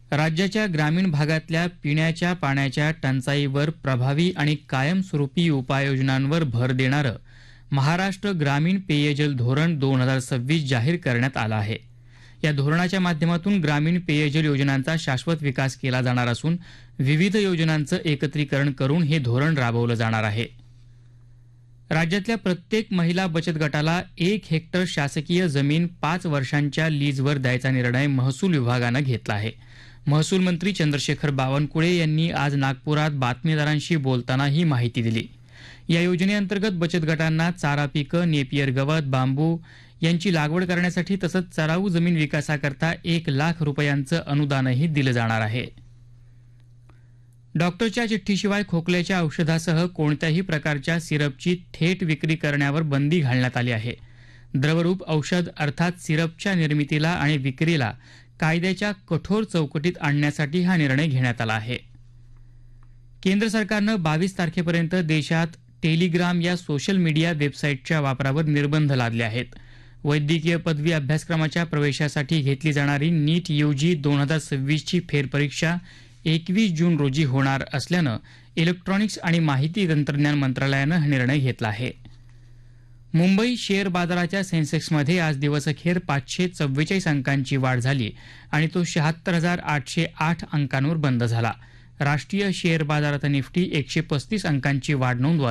राज्याच्या ग्रामीण भागातल्या पिण्याच्या पाण्याच्या टंचाईवर प्रभावी आणि कायमस्वरूपी उपाययोजनांवर भर देणारं महाराष्ट्र ग्रामीण पेयजल धोरण 2026 जाहीर करण्यात आलं आहे. या धोरणाच्या माध्यमातून ग्रामीण पेयजल योजनांचा शाश्वत विकास केला जाणार असून विविध योजनांचं एकत्रीकरण करून हे धोरण राबवलं जाणार आहे. राज्यातल्या प्रत्येक महिला बचत गटाला 1 हेक्टर शासकीय जमीन 5 वर्षांच्या लीजवर द्यायचा निर्णय महसूल विभागानं घेतला आहे. महसूल मंत्री चंद्रशेखर बावनकुळे यांनी आज नागपुरात बातमीदारांशी बोलताना ही माहिती दिली. या योजनेअंतर्गत बचत गटांना चारा पिकं, नेपियर गवत, बांबू यांची लागवड करण्यासाठी तसंच चराऊ जमीन विकासाकरता 1 लाख रुपयांचं अनुदानही दिलं जाणार आहे. डॉक्टरच्या चिठ्ठीशिवाय खोकल्याच्या औषधासह कोणत्याही प्रकारच्या सिरपची थेट विक्री करण्यावर बंदी घालण्यात आली आहे. द्रवरूप औषध अर्थात सिरपच्या निर्मितीला आणि विक्रीला कायद्याच्या कठोर चौकटीत आणण्यासाठी हा निर्णय घेण्यात आला आहे. केंद्र सरकारनं 22 तारखेपर्यंत देशात टेलिग्राम या सोशल मीडिया वेबसाईटच्या वापरावर निर्बंध लादले आहेत. वैद्यकीय पदवी अभ्यासक्रमाच्या प्रवेशासाठी घेतली जाणारी नीट यूजी 2026ची फेरपरीक्षा 21 जून रोजी होणार असल्यानं इलेक्ट्रॉनिक्स आणि माहिती तंत्रज्ञान मंत्रालयानं हा निर्णय घेतला आहे. मुंबई शेअर बाजाराच्या सेन्सेक्समध्ये आज दिवसअखेर 544 अंकांची वाढ झाली आणि तो 76,808 अंकांवर बंद झाला. राष्ट्रीय शेअर बाजारात निफ्टी 135 अंकांची वाढ नोंदवत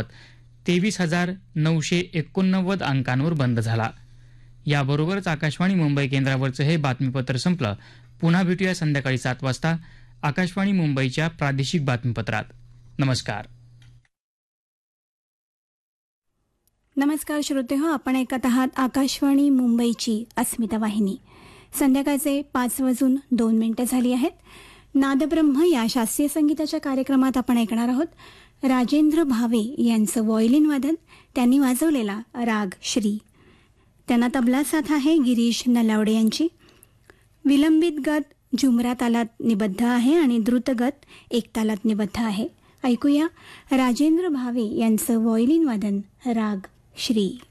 23,989 अंकांवर बंद झाला. याबरोबरच आकाशवाणी मुंबई केंद्रावरचं हे बातमीपत्र संपलं. पुन्हा भेटूया संध्याकाळी 7 वाजता आकाशवाणी मुंबईच्या प्रादेशिक बातमीपत्रात. नमस्कार. नमस्कार श्रोतेहो, आपण ऐकत आहात आकाशवाणी मुंबईची अस्मिता वाहिनी. संध्याकाळचे 5:02 झाली आहेत. नादब्रह्म या शास्त्रीय संगीताच्या कार्यक्रमात आपण ऐकणार आहोत राजेंद्र भावे यांचं व्हायोलिन वादन. त्यांनी वाजवलेला राग श्री. त्यांना तबला साथ आहे गिरीश नलावडे यांची. विलंबित गत झुमरा तालात निबद्ध आहे आणि द्रुतगत 1 तालात निबद्ध आहे. ऐकूया राजेंद्र भावे यांचं व्हायोलिन वादन राग श्री.